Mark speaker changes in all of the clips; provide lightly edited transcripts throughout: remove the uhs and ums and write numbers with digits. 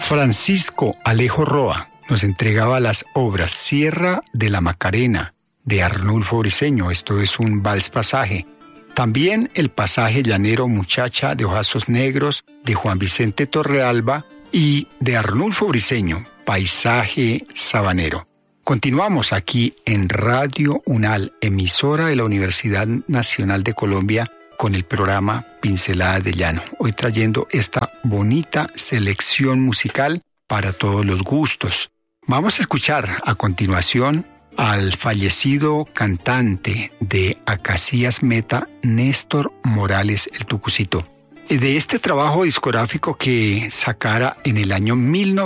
Speaker 1: Francisco Alejo Roa nos entregaba las obras Sierra de la Macarena, de Arnulfo Briceño. Esto es un vals pasaje. También el pasaje llanero Muchacha de ojazos negros, de Juan Vicente Torrealba, y de Arnulfo Briceño, Paisaje sabanero. Continuamos aquí en Radio UNAL, emisora de la Universidad Nacional de Colombia, con el programa Pinceladas de Llano. Hoy trayendo esta bonita selección musical para todos los gustos. Vamos a escuchar a continuación al fallecido cantante de Acacias Meta, Néstor Morales el Tucucito. De este trabajo discográfico que sacara en el año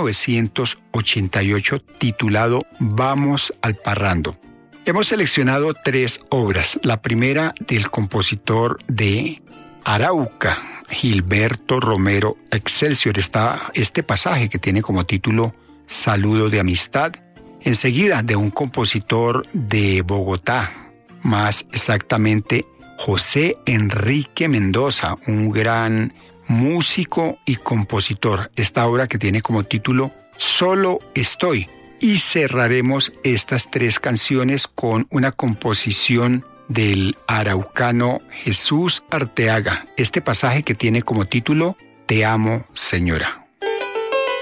Speaker 1: 1988 titulado Vamos al Parrando. Hemos seleccionado 3 obras. La primera del compositor de Arauca, Gilberto Romero Excelsior. Está este pasaje que tiene como título Saludo de Amistad. Enseguida de un compositor de Bogotá, más exactamente José Enrique Mendoza, un gran músico y compositor. Esta obra que tiene como título Solo Estoy. Y cerraremos estas 3 canciones con una composición del araucano Jesús Arteaga. Este pasaje que tiene como título Te amo, señora.